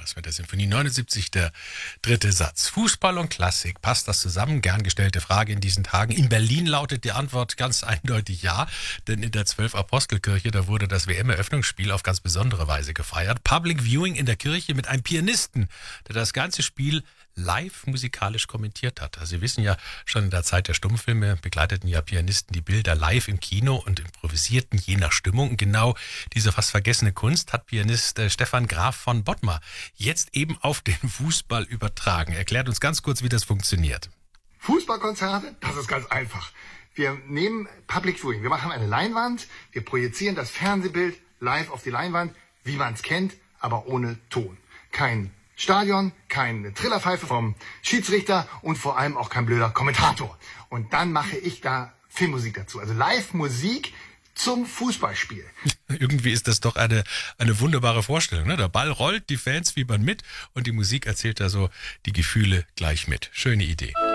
das mit der Sinfonie 79, der dritte Satz. Fußball und Klassik, passt das zusammen? Gern gestellte Frage in diesen Tagen. In Berlin lautet die Antwort ganz eindeutig ja, denn in der 12-Apostelkirche, da wurde das WM-Eröffnungsspiel auf ganz besondere Weise gefeiert. Public Viewing in der Kirche mit einem Pianisten, der das ganze Spiel live musikalisch kommentiert hat. Also Sie wissen ja, schon in der Zeit der Stummfilme begleiteten ja Pianisten die Bilder live im Kino und improvisierten je nach Stimmung. Und genau diese fast vergessene Kunst hat Pianist Stefan Graf von Bottmar jetzt eben auf den Fußball übertragen. Erklärt uns ganz kurz, wie das funktioniert. Fußballkonzerte, das ist ganz einfach. Wir nehmen Public Viewing, wir machen eine Leinwand, wir projizieren das Fernsehbild live auf die Leinwand, wie man es kennt, aber ohne Ton. Kein Stadion, keine Trillerpfeife vom Schiedsrichter und vor allem auch kein blöder Kommentator. Und dann mache ich da Filmmusik dazu, also Live-Musik zum Fußballspiel. Irgendwie ist das doch eine wunderbare Vorstellung. Ne? Der Ball rollt, die Fans fiebern mit und die Musik erzählt da so die Gefühle gleich mit. Schöne Idee.